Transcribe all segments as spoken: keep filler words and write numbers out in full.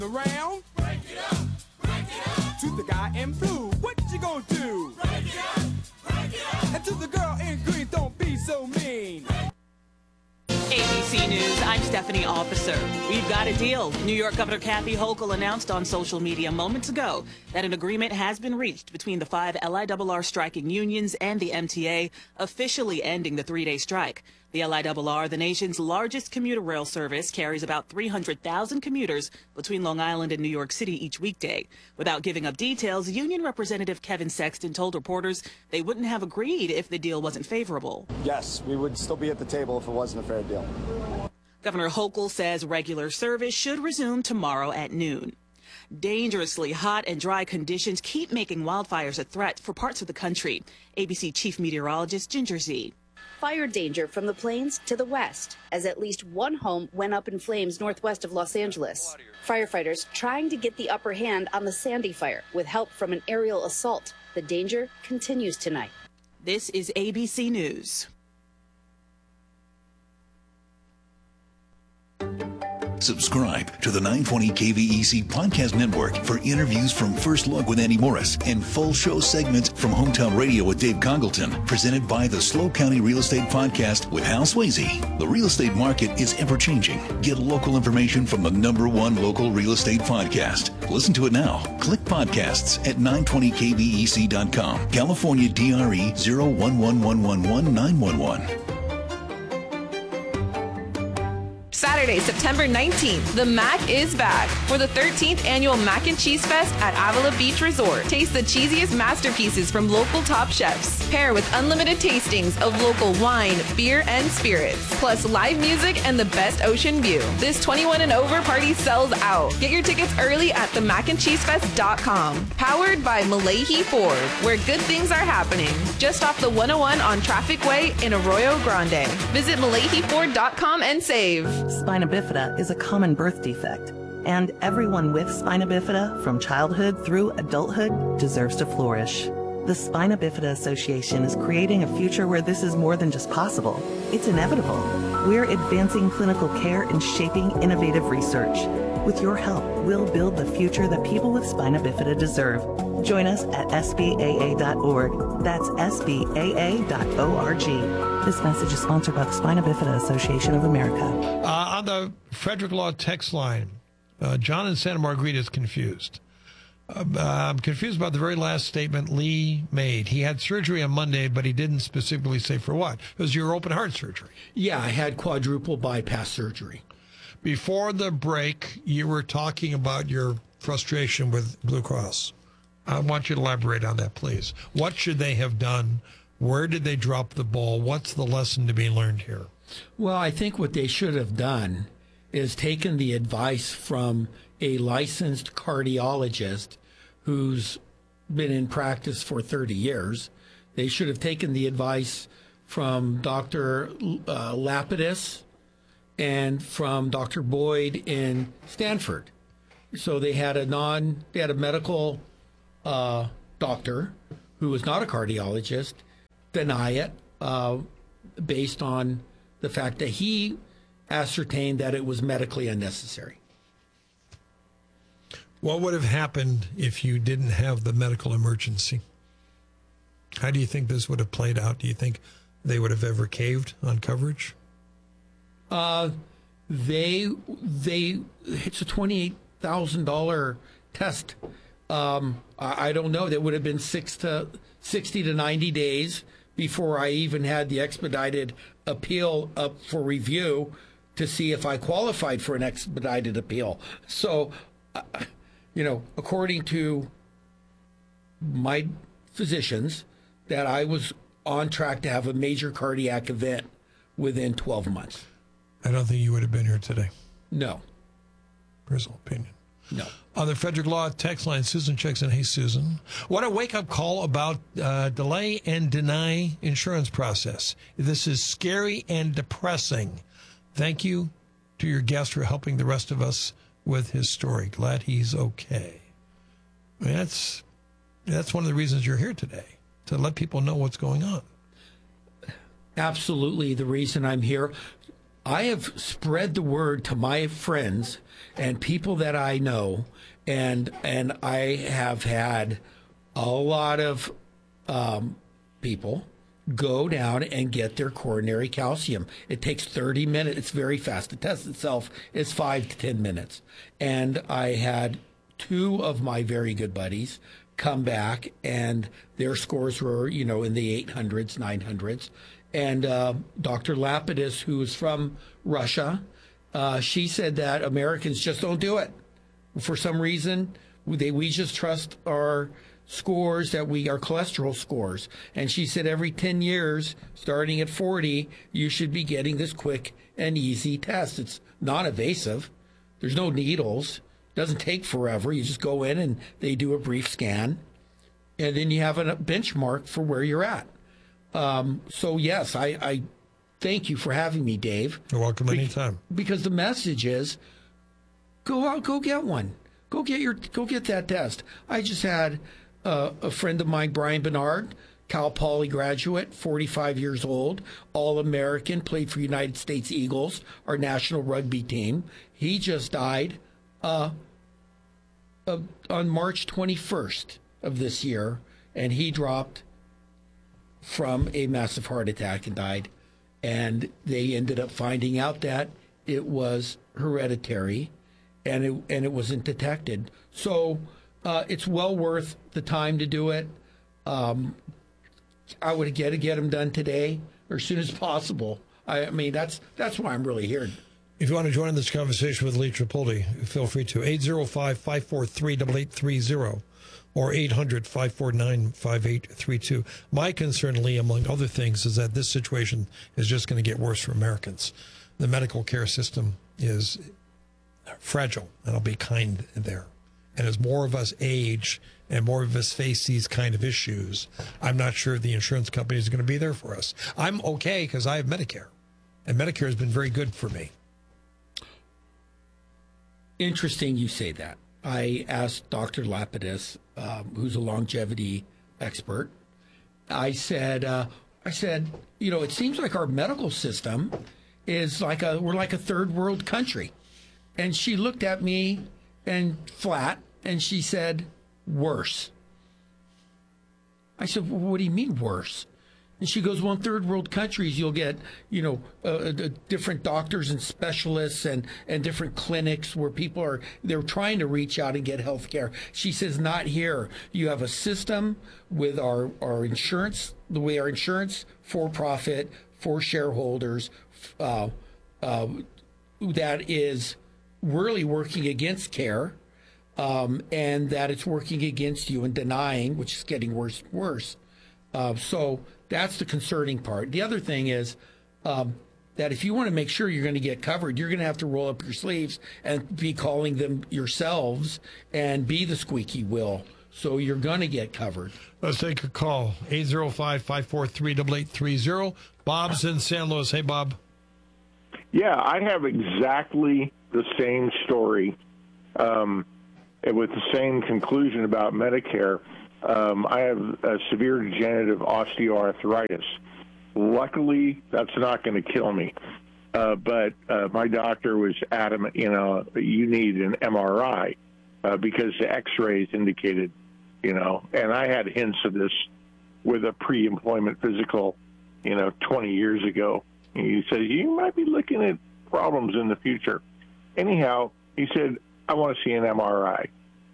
Around, break it up, break it up. To the guy in blue, what you gonna do? Break it up, break it up. And to the girl in green, don't be so mean. A B C News, I'm Stephanie Officer. We've got a deal. New York Governor Kathy Hochul announced on social media moments ago that an agreement has been reached between the five L I R R striking unions and the M T A, officially ending the three-day strike. The L I R R, the nation's largest commuter rail service, carries about three hundred thousand commuters between Long Island and New York City each weekday. Without giving up details, Union Representative Kevin Sexton told reporters they wouldn't have agreed if the deal wasn't favorable. Yes, we would still be at the table if it wasn't a fair deal. Governor Hochul says regular service should resume tomorrow at noon. Dangerously hot and dry conditions keep making wildfires a threat for parts of the country. A B C Chief Meteorologist Ginger Zee. Fire danger from the plains to the west, as at least one home went up in flames northwest of Los Angeles. Firefighters trying to get the upper hand on the Sandy fire with help from an aerial assault. The danger continues tonight. This is A B C News. Subscribe to the nine twenty K V E C Podcast Network for interviews from First Look with Andy Morris and full show segments from Hometown Radio with Dave Congleton, presented by the Slow County Real Estate Podcast with Hal Swayze. The real estate market is ever-changing. Get local information from the number one local real estate podcast. Listen to it now. Click podcasts at nine twenty K V E C dot com. California D R E zero one one one one one nine one one. Saturday, September nineteenth, the Mac is back for the thirteenth annual Mac and Cheese Fest at Avila Beach Resort. Taste the cheesiest masterpieces from local top chefs. Pair with unlimited tastings of local wine, beer, and spirits. Plus live music and the best ocean view. This twenty-one and over party sells out. Get your tickets early at the mac and cheese fest dot com. Powered by Malahi Ford, where good things are happening. Just off the one oh one on Traffic Way in Arroyo Grande. Visit malahi ford dot com and save. Spina bifida is a common birth defect, and everyone with spina bifida from childhood through adulthood deserves to flourish. The Spina Bifida Association is creating a future where this is more than just possible. It's inevitable. We're advancing clinical care and shaping innovative research. With your help, we'll build the future that people with spina bifida deserve. Join us at S B A A dot org. That's S B A A dot org. This message is sponsored by the Spina Bifida Association of America. Uh, on the Frederick Law text line, uh, John in Santa Margarita is confused. Uh, I'm confused about the very last statement Lee made. He had surgery on Monday, but he didn't specifically say for what. It was your open heart surgery. Yeah, I had quadruple bypass surgery. Before the break, you were talking about your frustration with Blue Cross. I want you to elaborate on that, please. What should they have done? Where did they drop the ball? What's the lesson to be learned here? Well, I think what they should have done is taken the advice from a licensed cardiologist who's been in practice for thirty years. They should have taken the advice from Doctor Uh, Lapidus and from Doctor Boyd in Stanford. So they had a non, they had a medical uh, doctor who was not a cardiologist deny it uh, based on the fact that he ascertained that it was medically unnecessary. What would have happened if you didn't have the medical emergency? How do you think this would have played out? Do you think they would have ever caved on coverage? Uh, they, they, it's a twenty-eight thousand dollars test. Um, I, I don't know. That would have been six to sixty to ninety days before I even had the expedited appeal up for review to see if I qualified for an expedited appeal. So, uh, you know, according to my physicians, that I was on track to have a major cardiac event within twelve months. I don't think you would have been here today. No. Personal opinion. No. On the Frederick Law text line, Susan checks in. Hey, Susan. What a wake-up call about uh, delay and deny insurance process. This is scary and depressing. Thank you to your guest for helping the rest of us with his story. Glad he's okay. I mean, that's, that's one of the reasons you're here today, to let people know what's going on. Absolutely the reason I'm here. I have spread the word to my friends and people that I know, and and I have had a lot of um, people go down and get their coronary calcium. It takes thirty minutes. It's very fast. The test itself is five to ten minutes. And I had two of my very good buddies come back, and their scores were, you know, in the eight hundreds, nine hundreds. And uh, Doctor Lapidus, who is from Russia, uh, she said that Americans just don't do it. For some reason, they, we just trust our scores, that we, our cholesterol scores. And she said every ten years, starting at forty, you should be getting this quick and easy test. It's non-invasive. There's no needles. It doesn't take forever. You just go in and they do a brief scan. And then you have a benchmark for where you're at. Um, so, yes, I, I thank you for having me, Dave. You're welcome anytime. Because the message is, go out, go get one. Go get your, go get that test. I just had uh, a friend of mine, Brian Bernard, Cal Poly graduate, forty-five years old, All-American, played for United States Eagles, our national rugby team. He just died uh, uh, on March twenty-first of this year, and he dropped from a massive heart attack and died. And they ended up finding out that it was hereditary, and it and it wasn't detected. So uh, it's well worth the time to do it. Um, I would get get them done today or as soon as possible. I, I mean, that's that's why I'm really here. If you want to join in this conversation with Lee Tripoldi, feel free to eight zero five, five four three, eight eight three zero. Or eight hundred, five four nine, five eight three two. My concern, Lee, among other things, is that this situation is just going to get worse for Americans. The medical care system is fragile, and I'll be kind there. And as more of us age and more of us face these kind of issues, I'm not sure the insurance companies are going to be there for us. I'm okay because I have Medicare, and Medicare has been very good for me. Interesting you say that. I asked Doctor Lapidus, um, who's a longevity expert. I said, uh, I said, you know, it seems like our medical system is like a we're like a third world country. And she looked at me and flat, and she said, worse. I said, well, what do you mean worse? And she goes, well, in third world countries, you'll get, you know, uh, uh, different doctors and specialists and, and different clinics where people are, they're trying to reach out and get health care. She says, not here. You have a system with our, our insurance, the way our insurance for profit, for shareholders, uh, uh, that is really working against care, um, and that it's working against you and denying, which is getting worse and worse. Uh, so that's the concerning part. The other thing is um, that if you want to make sure you're going to get covered, you're going to have to roll up your sleeves and be calling them yourselves and be the squeaky wheel. So you're going to get covered. Let's take a call. eight zero five, five four three, eight eight three zero. Bob's in San Luis. Hey, Bob. Yeah, I have exactly the same story um, with the same conclusion about Medicare. Um, I have a severe degenerative osteoarthritis. Luckily, that's not going to kill me. Uh, but uh, my doctor was adamant, you know, you need an M R I uh, because the x-rays indicated, you know, and I had hints of this with a pre-employment physical, you know, twenty years ago. And he said, you might be looking at problems in the future. Anyhow, he said, I want to see an M R I.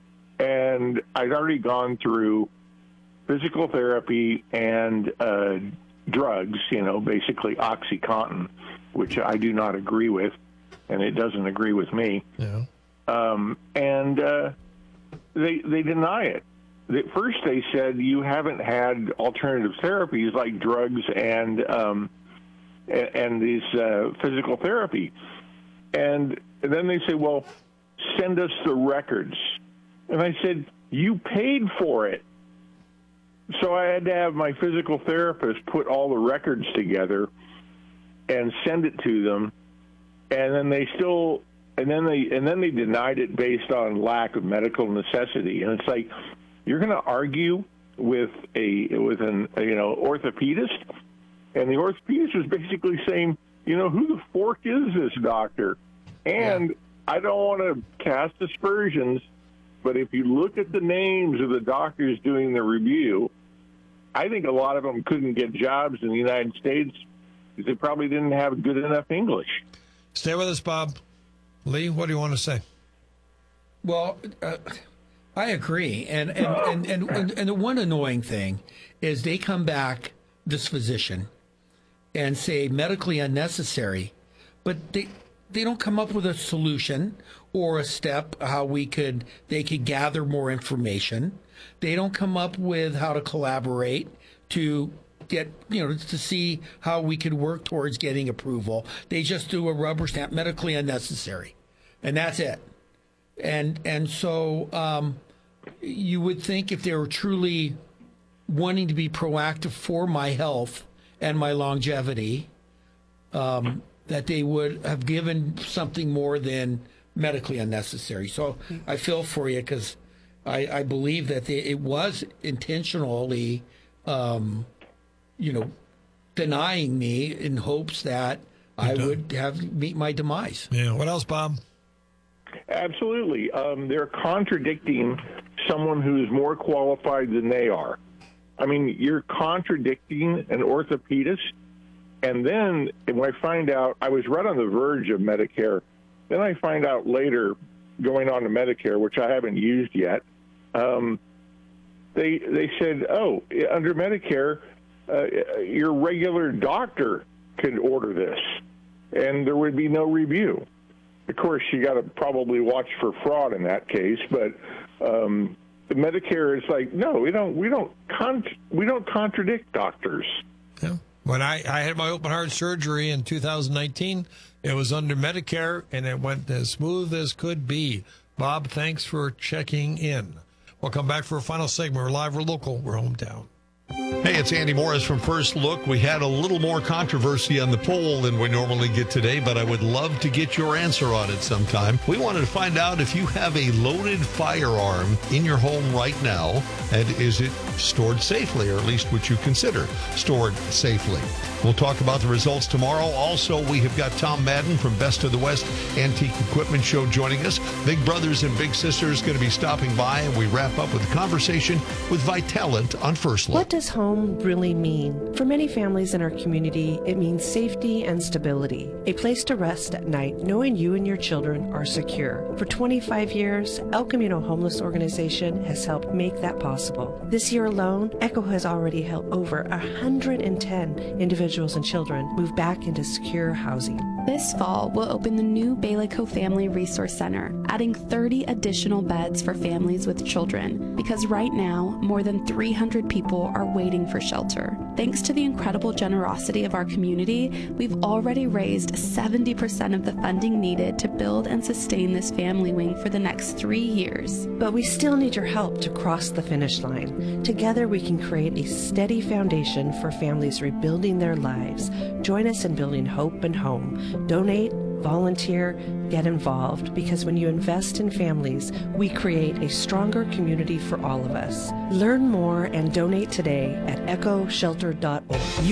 And I'd already gone through physical therapy and uh, drugs, you know, basically OxyContin, which I do not agree with, and it doesn't agree with me. Yeah. Um, and uh, they they deny it. At first they said you haven't had alternative therapies like drugs and um, and, and these uh, physical therapy. And then they say, well, send us the records. And I said, you paid for it. So I had to have my physical therapist put all the records together and send it to them. And then they still, and then they, and then they denied it based on lack of medical necessity. And it's like, you're going to argue with a, with an, you know, orthopedist. And the orthopedist was basically saying, you know, who the fork is this doctor? And yeah. I don't want to cast aspersions, but if you look at the names of the doctors doing the review, I think a lot of them couldn't get jobs in the United States because they probably didn't have good enough English. Stay with us, Bob. Lee, what do you want to say? Well, uh, I agree. And and, and, and, and, and the one annoying thing is they come back, this physician, and say medically unnecessary, but they they don't come up with a solution or a step how we could they could gather more information. They don't come up with how to collaborate to get, you know, to see how we could work towards getting approval. They just do a rubber stamp, medically unnecessary, and that's it. And and so um, you would think if they were truly wanting to be proactive for my health and my longevity, um, that they would have given something more than medically unnecessary. So I feel for you because I, I believe that they, it was intentionally, um, you know, denying me in hopes that I would have meet my demise. Yeah. What else, Bob? Absolutely. Um, they're contradicting someone who is more qualified than they are. I mean, you're contradicting an orthopedist. And then when I find out, I was right on the verge of Medicare. Then I find out later, going on to Medicare, which I haven't used yet, um, they they said, oh, under Medicare, uh, your regular doctor could order this, and there would be no review. Of course, you got to probably watch for fraud in that case, but um, the Medicare is like, no, we don't, we don't, con- we don't contradict doctors. Yeah. When I, I had my open heart surgery in two thousand nineteen, it was under Medicare, and it went as smooth as could be. Bob, thanks for checking in. We'll come back for a final segment. We're live, we're local, we're hometown. Hey, it's Andy Morris from First Look. We had a little more controversy on the poll than we normally get today, but I would love to get your answer on it sometime. We wanted to find out if you have a loaded firearm in your home right now, and is it stored safely, or at least what you consider stored safely. We'll talk about the results tomorrow. Also, we have got Tom Madden from Best of the West Antique Equipment Show joining us. Big Brothers and Big Sisters going to be stopping by, and we wrap up with a conversation with Vitalant on First Look. What does home really mean? For many families in our community, it means safety and stability. A place to rest at night knowing you and your children are secure. For twenty-five years, El Camino Homeless Organization has helped make that possible. This year alone, ECHO has already helped over one hundred ten individuals and children move back into secure housing. This fall, we'll open the new Balico Family Resource Center, adding thirty additional beds for families with children, because right now, more than three hundred people are waiting for shelter. Thanks to the incredible generosity of our community, we've already raised seventy percent of the funding needed to build and sustain this family wing for the next three years. But we still need your help to cross the finish line. Together, we can create a steady foundation for families rebuilding their lives. Join us in building hope and home. Donate, volunteer, get involved, because when you invest in families, we create a stronger community for all of us. Learn more and donate today at echo shelter dot org.